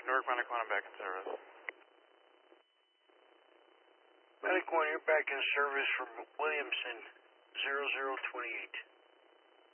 North Medic 1, I'm back in service. Medic 1, you're back in service from Williamson, 0028.